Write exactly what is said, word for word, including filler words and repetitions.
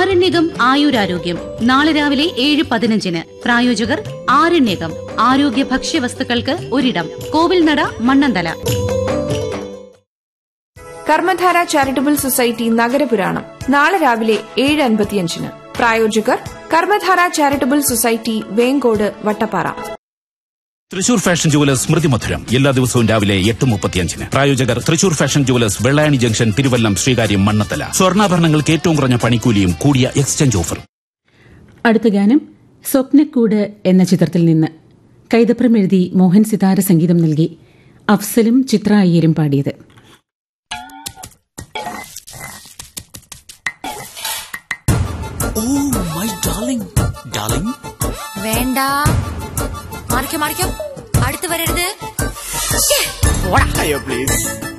ആരണ്യകം ആയുരാരോഗ്യം നാളെ രാവിലെ ഏഴ് പതിനഞ്ചിന്. പ്രായോജകർ ആരണ്യകം ആരോഗ്യ ഭക്ഷ്യവസ്തുക്കൾക്ക് ഒരിടം. കോവിൽനട, മണ്ണന്തല. കർമ്മധാര ചാരിറ്റബിൾ സൊസൈറ്റി നഗരപുരാണം നാളെ രാവിലെ ഏഴ് അൻപത്തിയഞ്ചിന്. പ്രായോജകർ Karmadhara charitable society, Vengode, Vattappara. Thrissur fashion jewellers സ്മൃതി മധുരം എല്ലാ ദിവസവും രാവിലെ എട്ട് മുപ്പത്തിയഞ്ചിന്. പ്രായോജകർ Thrissur fashion jewellers, Vellayani junction, Thiruvallam, Sreekaryam, Mannathala. സ്വർണ്ണാഭരണങ്ങൾക്ക് ഏറ്റവും കുറഞ്ഞ പണിക്കൂലിയും കൂടിയ എക്സ്ചേഞ്ച് ഓഫറും. അടുത്ത ഗാനം സ്വപ്നക്കൂട് എന്ന ചിത്രത്തിൽ നിന്ന്. കൈതപ്രം എഴുതി മോഹൻ സിതാര സംഗീതം നൽകി. അഫ്സലും ചിത്ര അയ്യരും പാടിയത്. വേണ്ട, മാറിക്കോ മാറിക്കോ, അടുത്ത് വരരുത്. അയ്യോ പ്ലീസ്.